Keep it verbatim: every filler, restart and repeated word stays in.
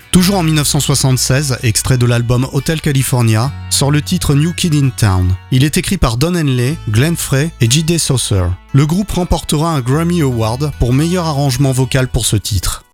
Toujours en dix-neuf cent soixante-seize, extrait de l'album Hotel California, sort le titre New Kid in Town. Il est écrit par Don Henley, Glenn Frey et J D Souther. Le groupe remportera un Grammy Award pour meilleur arrangement vocal pour ce titre.